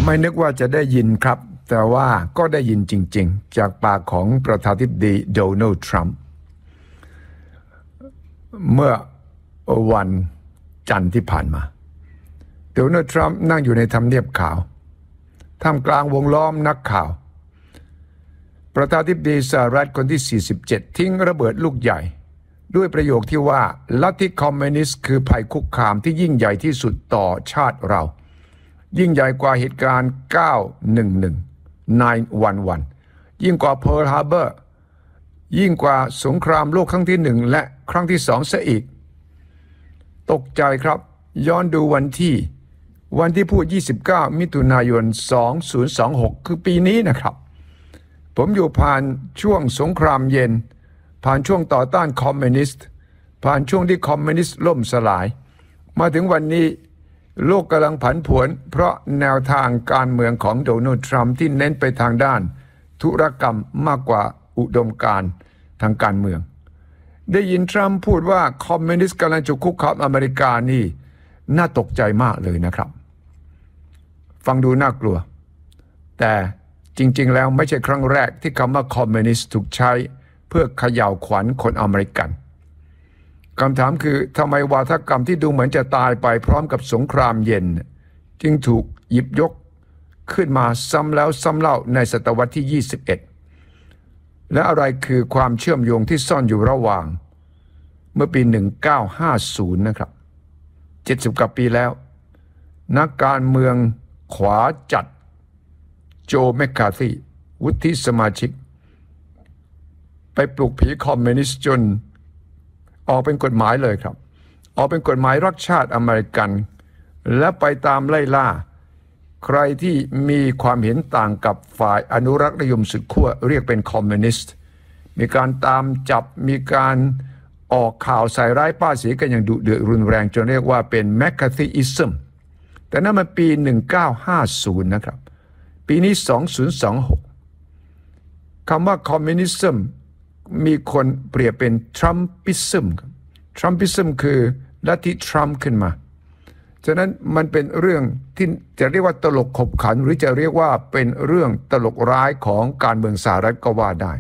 ไม่นึกว่าจะได้ยินครับแต่ว่าก็ได้ยินจริงๆจากปากของประธานาธิบดีโดนัลด์ทรัมป์เมื่อวันจันทร์ที่ผ่านมาโดนัลด์ทรัมป์นั่งอยู่ในทำเนียบขาวท่ามกลางวงล้อมนักข่าวประธานาธิบดีสหรัฐคนที่47ทิ้งระเบิดลูกใหญ่ด้วยประโยคที่ว่าลัทธิคอมมิวนิสต์คือภัยคุกคามที่ยิ่งใหญ่ที่สุดต่อชาติเรายิ่งใหญ่กว่าเหตุการณ์911 911ยิ่งกว่าเพิร์ลฮาร์เบอร์ยิ่งกว่าสงครามโลกครั้งที่1และครั้งที่2ซะอีกตกใจครับย้อนดูวันที่พูด29มิถุนายน2026คือปีนี้นะครับผมอยู่ผ่านช่วงสงครามเย็นผ่านช่วงต่อต้านคอมมิวนิสต์ผ่านช่วงที่คอมมิวนิสต์ล่มสลายมาถึงวันนี้โลกกำลังผันผวนเพราะแนวทางการเมืองของโดนัลด์ทรัมป์ที่เน้นไปทางด้านธุรกรรมมากกว่าอุดมการณ์ทางการเมืองได้ยินทรัมป์พูดว่าคอมมิวนิสต์กำลังจะคุกคามอเมริกานี่น่าตกใจมากเลยนะครับฟังดูน่ากลัวแต่จริงๆแล้วไม่ใช่ครั้งแรกที่คำว่าคอมมิวนิสต์ถูกใช้เพื่อเขย่าขวัญคนอเมริกันคำถามคือทำไมวาทกรรมที่ดูเหมือนจะตายไปพร้อมกับสงครามเย็นจึงถูกหยิบยกขึ้นมาซ้ำแล้วซ้ำเล่าในศตวรรษที่21และอะไรคือความเชื่อมโยงที่ซ่อนอยู่ระหว่างเมื่อปี1950นะครับ70กว่าปีแล้วนักการเมืองขวาจัดโจแมคคาธีวุฒิสมาชิกไปปลุกผีคอมมิวนิสต์จนออกเป็นกฎหมายเลยครับออกเป็นกฎหมายรักชาติอเมริกันและไปตามไล่ล่าใครที่มีความเห็นต่างกับฝ่ายอนุรักษ์นิยมสุดขั้วเรียกเป็นคอมมิวนิสต์มีการตามจับมีการออกข่าวใส่ร้ายป้ายสีกันอย่างดุเดือดรุนแรงจนเรียกว่าเป็นแมคคาธีอิซึมแต่นั่นมันปี1950นะครับปีนี้2026คำว่าคอมมิวนิสต์มีคนเปรียบเป็นทรัมปิซึมทรัมปิซึมคือลัทธิทรัมป์ขึ้นมาฉะนั้นมันเป็นเรื่องที่จะเรียกว่าตลกขบขันหรือจะเรียกว่าเป็นเรื่องตลกร้ายของการเมืองสหรัฐก็ว่าได้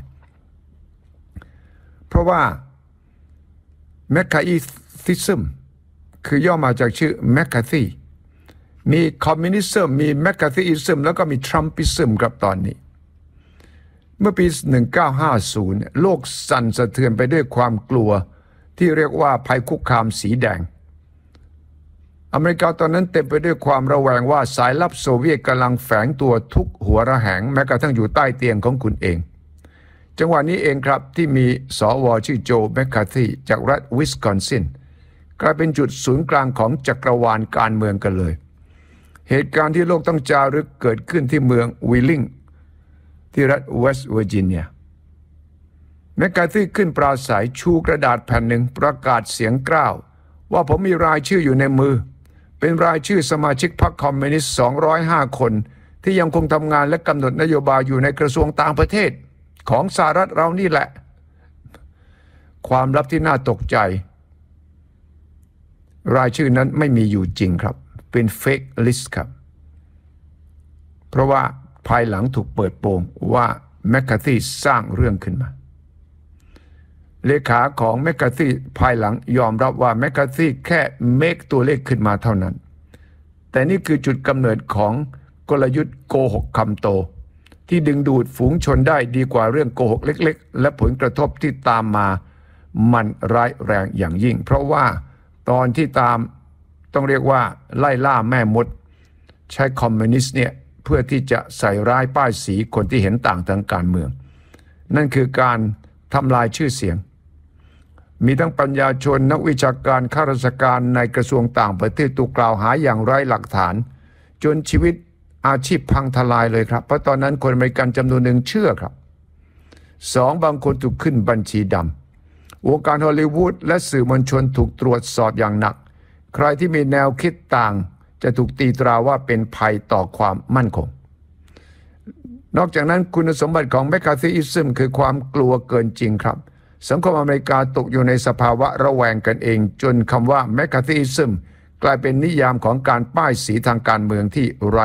เพราะว่าแมคคาธีซึมคือย่อมาจากชื่อแมคคาธีมีคอมมิวนิสต์มีแมคคาธีอิซึมแล้วก็มีทรัมปิซึมครับตอนนี้เมื่อปี1950โลกสั่นสะเทือนไปด้วยความกลัวที่เรียกว่าภัยคุกคามสีแดงอเมริกาตอนนั้นเต็มไปด้วยความระแวงว่าสายลับโซเวียตกำลังแฝงตัวทุกหัวระแหงแม้กระทั่งอยู่ใต้เตียงของคุณเองจังหวะนี้เองครับที่มีสว.ชื่อโจแมคคาธีจากรัฐวิสคอนซินกลายเป็นจุดศูนย์กลางของจักรวาลการเมืองกันเลยเหตุการณ์ที่โลกต้องจารึกเกิดขึ้นที่เมืองวิลลิงที่รัฐเวสต์เวอร์จิเนียแมคคาธีขึ้นปราศัยชูกระดาษแผ่นหนึ่งประกาศเสียงกล้าวว่าผมมีรายชื่ออยู่ในมือเป็นรายชื่อสมาชิกพรรคคอมมิวนิสต์205คนที่ยังคงทำงานและกำหนดนโยบายอยู่ในกระทรวงต่างประเทศของสหรัฐเรานี่แหละความลับที่น่าตกใจรายชื่อนั้นไม่มีอยู่จริงครับเป็นเฟกลิสต์ครับเพราะว่าภายหลังถูกเปิดโปงว่าแมคคาธีสร้างเรื่องขึ้นมาเลขาของแมคคาธีภายหลังยอมรับว่าแมคคาธีแค่เมคตัวเลขขึ้นมาเท่านั้นแต่นี่คือจุดกำเนิดของกลยุทธ์โกหกคำโตที่ดึงดูดฝูงชนได้ดีกว่าเรื่องโกหกเล็กๆและผลกระทบที่ตามมามันร้ายแรงอย่างยิ่งเพราะว่าตอนที่ตามต้องเรียกว่าไล่ล่าแม่มดใช้คอมมิวนิสต์เนี่ยเพื่อที่จะใส่ร้ายป้ายสีคนที่เห็นต่างทางการเมืองนั่นคือการทำลายชื่อเสียงมีทั้งปัญญาชนนักวิชาการข้าราชการในกระทรวงต่างประเทศถูกกล่าวหาอย่างไร้หลักฐานจนชีวิตอาชีพพังทลายเลยครับเพราะตอนนั้นคนอเมริกันจำนวนหนึ่งเชื่อครับบางคนถูกขึ้นบัญชีดำวงการฮอลลีวูดและสื่อมวลชนถูกตรวจสอบอย่างหนักใครที่มีแนวคิดต่างจะถูกตีตราว่าเป็นภัยต่อความมั่นคงนอกจากนั้นคุณสมบัติของแมคคาธีอิซึมคือความกลัวเกินจริงครับสังคมอเมริกาตกอยู่ในสภาวะระแวงกันเองจนคำว่าแมคคาธีอิซึมกลายเป็นนิยามของการป้ายสีทางการเมืองที่